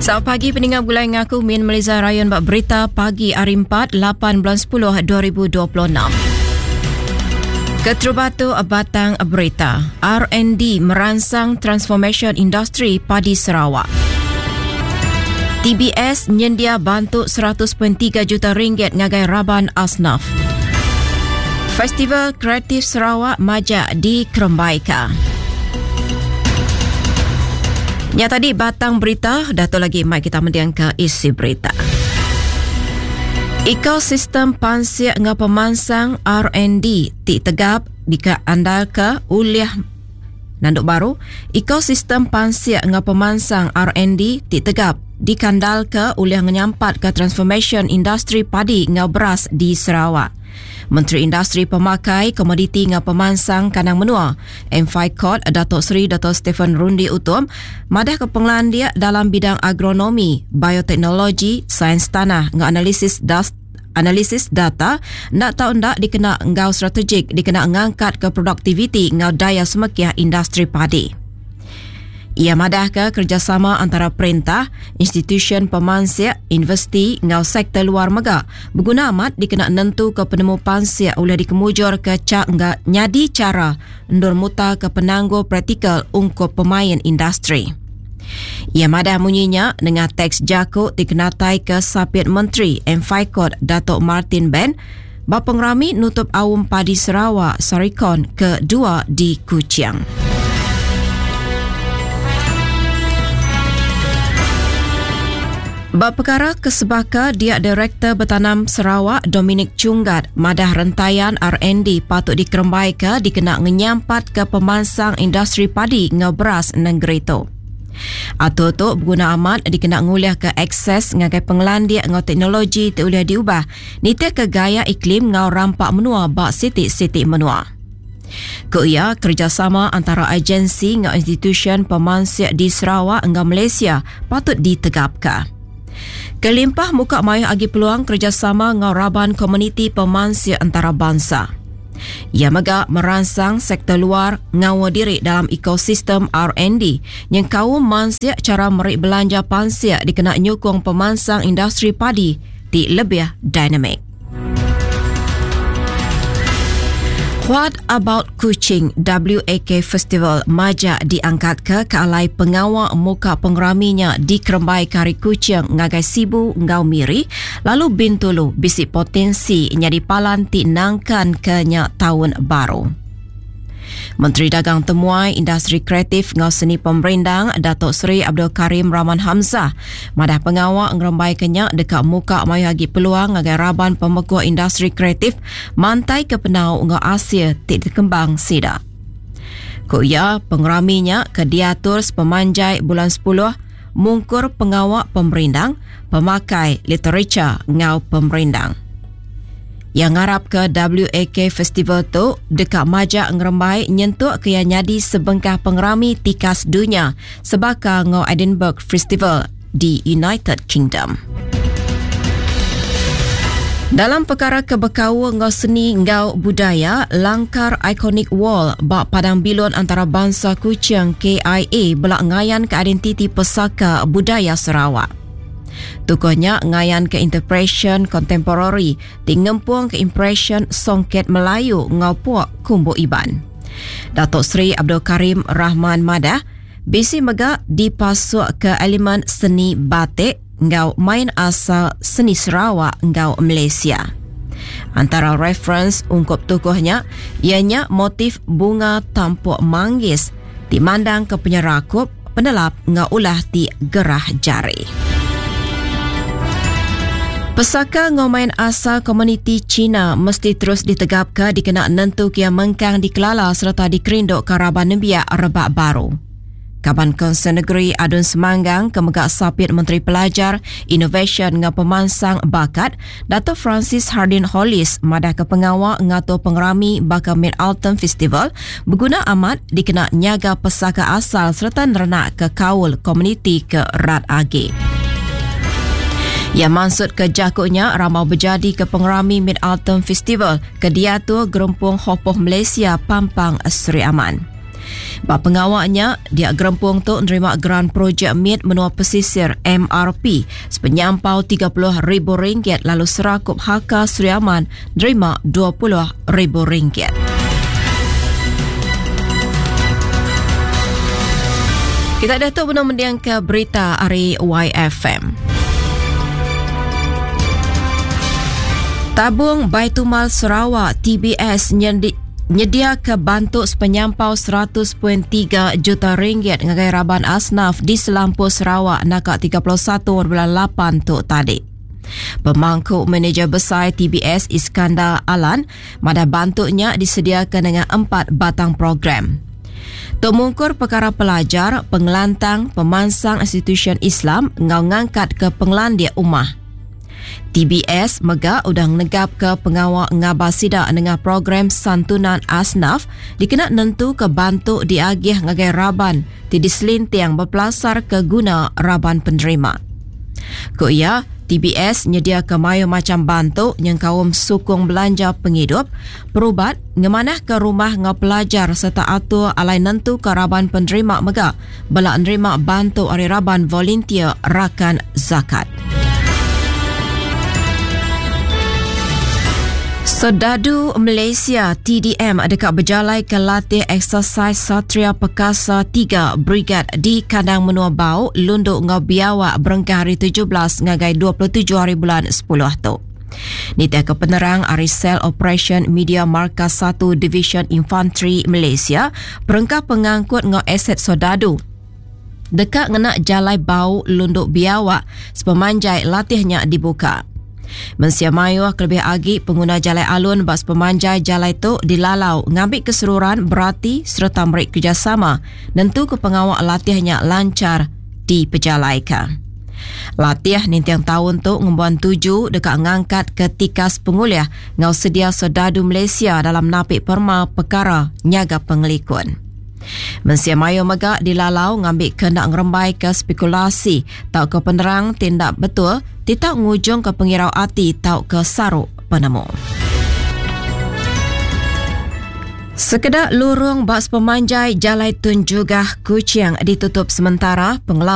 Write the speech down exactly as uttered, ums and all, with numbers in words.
Selamat pagi pendengar Bulai Ngaku Min Malaysia Rayon bak berita pagi hari empat lapan bulan sepuluh dua ribu dua puluh enam. Keterubatu Batang Berita, R and D merangsang transformation industri padi Sarawak. T B S nyendia bantu seratus perpuluhan tiga juta ringgit ngagai Raban Asnaf. Festival Kreatif Sarawak majak di Kerembaika. Nya tadi batang berita, dato lagi mai kita mendiang ke isi berita. Ekosistem pansiak ngah pemansang R and D ti tegap dikeandal ke uliah nanduk baru. Ekosistem pansiak ngah pemansang R and D ti tegap dikandal ke uliah menyampat ke transformation industri padi ngah beras di Sarawak. Menteri Industri Pemakai Komoditi ngah Pemansang Kanang Menua M five Court Datuk Seri Datuk Stephen Rundi Utum madah kepenglaan dia dalam bidang agronomi, bioteknologi, sains tanah ngah analisis das analisis data ndak tahu ndak dikena ngau strategik dikena ngangkat ke produktiviti ngau daya semekiah industri padi. Ia madah ke kerjasama antara perintah, institusi pemansiak, investi ngau sektor luar mega. Berguna amat dikena nentu ke penemu pansiak oleh dikemujur ke cak ngak nyadi cara ndur muta ke penangguh praktikal ungkup pemain industri. Ia madah munyinya dengan teks jakuk dikenatai ke sapit Menteri M five Court Datuk Martin Ben bapeng rami nutup awam padi Sarawak Sarikon kedua di Kuching. Bapekara Kesebaka Dia Direktur Bertanam Sarawak Dominic Chunggat madah rentaian R and D patut dikerembaika dikena menyampat ke pemansang industri padi ngau beras negeri tu. Atau tu berguna amat dikena nguliah ke akses ngagai penglandia ngau teknologi tu boleh diubah nita ke gaya iklim ngau rampak menua bak sitik-sitik menua. Kuia kerjasama antara agensi ngau institusi pemansiak di Sarawak ngau Malaysia patut ditegapkan. Kelimpah muka maya agi peluang kerjasama ngau Raban Komuniti Pemansiak Antarabangsa. Ia megak merangsang sektor luar ngau diri dalam ekosistem R and D yang kaum mansiak cara merik belanja pansiak dikena nyukung pemansang industri padi di lebih dinamik. What About Kuching W A K Festival majak diangkat ke kealai pengawal muka pengraminya di Kerembai Kari Kuching ngagai Sibu ngau Miri lalu Bintulu bisik potensi nyadi palan ti nangkan ke nyak tahun baru. Menteri Dagang Temuai Industri Kreatif ngau seni pemberendang Datuk Seri Abdul Karim Rahman Hamzah madah pengawal ngerembai kenyak dekat muka mayu agi peluang ngagai Raban Pemekuah Industri Kreatif mantai ke penau ngau Asia tik dikembang sida. Kuya pengeraminya ke diatur sepemanjai bulan sepuluh mungkur pengawal pemberendang pemakai literature ngau pemberendang. Yang ngarap ke W A K Festival tu dekat majak ngerembai nyentuk ke yang nyadi sebengkah pengerami tikas dunia sebaka ngau Edinburgh Festival di United Kingdom. Dalam perkara kebekau ngau seni ngau budaya, langkar ikonik wall bak padang bilon antarabangsa Kuching K I A belak ngayan ke identiti pesaka budaya Sarawak. Tukuhnya ngayan ke interpretation contemporary di ngempung ke impression songket Melayu ngau puak kumbu iban. Datuk Seri Abdul Karim Rahman Madah bisi megak dipasuk ke elemen seni batik ngau main asal seni Sarawak ngau Malaysia. Antara reference ungkup tukuhnya ianya motif bunga tampuk manggis dimandang ke penyerakup penelap ngau ulah di gerah jari. Pesaka ngomain asal komuniti Cina mesti terus ditegapkan dikena nentu kia mengkang dikelala serta dikerinduk ke Raban Nembiak rebak baru. Kaban Konsen Negeri Adun Semanggang kemegak sapit Menteri Pelajar, Innovation ngau pemansang bakat, Dato' Francis Hardin Hollis madah ke pengawal ngatur pengerami bakal Mid-Autumn Festival berguna amat dikena nyaga pesaka asal serta nerenak ke kaul komuniti ke Rat Agi. Yang maksud ke jakuknya ramau berjadi ke pengerami Mid-Autumn Festival ke diatur Gerempung Hopoh Malaysia Pampang Seri Aman. Bak pengawaknya, dia gerempung tu menerima geran projek M I T menua pesisir M R P sepenyampau tiga puluh ribu ringgit, lalu Serakup Haka Sri Aman menerima dua puluh ribu ringgit. Kita datuk benar mendiang ke berita hari Y F M. Tabung Baitumal Sarawak T B S nyedia nyedia ke bantuk sepenyampau seratus perpuluhan tiga juta ringgit ngagai Raban Asnaf di Selampur Sarawak nakak tiga puluh satu bulan lapan tu tadi. Pemangku manager besar T B S Iskandar Alan, mada bantuknya disediakan dengan empat batang program. Tok Mungkur perkara pelajar, pengelantang, pemansang institusi Islam ngau ngangkat ke pengelandia umah. T B S mega udang negap ke pengawal ngabasida dengan program santunan Asnaf dikena nentu ke bantuk diagih ngagai Raban ti diselintiang berpelasar ke guna Raban penerima. Ko ia T B S nyedia ke mayo macam bantuk yang kaum sukung belanja penghidup, perubat, ngemanah ke rumah ngau pelajar serta atur alai nentu ke Raban penerima mega bela nerima bantuk hari Raban volunteer rakan zakat. Serdadu Malaysia T D M dekat berjalai ke latih eksersis Satria Perkasa tiga Brigad di Kandang Menua Bau, Lunduk Ngau Biawak berengkah hari tujuh belas ngagai dua puluh tujuh hari bulan sepuluh tu. Nita ke penerang hari Sel Operation Media Markas satu Division Infantry Malaysia berengkah pengangkut ngau aset Serdadu dekat ngenak Jalai Bau Lunduk Biawak sepemanjai latihnya dibuka. Mensia mayu kelebih agi pengguna jalai alun bas pemanjai jalai tu dilalau ngambil keseluruhan berarti serta mereka kerjasama nentu ke pengawal latihnya lancar diperjalaikan. Latih nintiang tahun tu ngembuan tuju dekat ngangkat ke tikas penguliah ngau sedia Serdadu Malaysia dalam napik perma perkara nyaga pengelikun. Mensia mayu megak dilalau ngambil kendak ngerembai ke spekulasi tau ke penerang tindak betul tidak ngujung ke pengirau ati tau ke saruk penemu. Sekedar lurung bas pemanjai Jalai Tun Jugah Kuching ditutup sementara. Pengelau